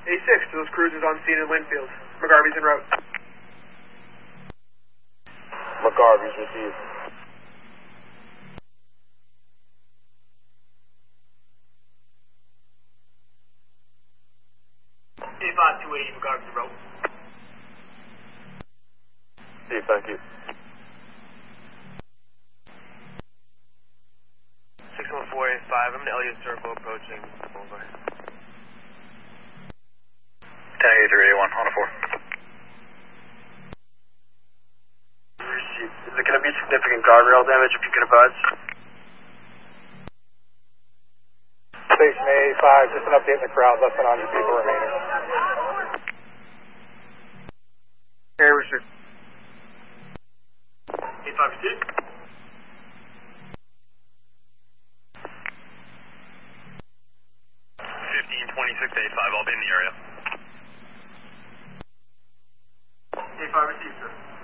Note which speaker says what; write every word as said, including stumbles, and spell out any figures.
Speaker 1: A six to those cruisers on scene in Linfield. McGarvey's en route.
Speaker 2: McGarvey's received.
Speaker 3: A five two eighty, McGarvey's en route.
Speaker 2: See, thank you.
Speaker 3: six one four eight five, I'm in Elliott Circle approaching. Over.
Speaker 2: ten eighty-three eighty-one, on a four.
Speaker 4: Received. Is it going to be significant guardrail damage if you can advise?
Speaker 2: Station A five, just an update in the crowd, less than one hundred people remaining.
Speaker 1: Hey, Richard.
Speaker 3: A five received.
Speaker 2: fifteen twenty-six A five, I'll be in the area.
Speaker 3: A five received, sir.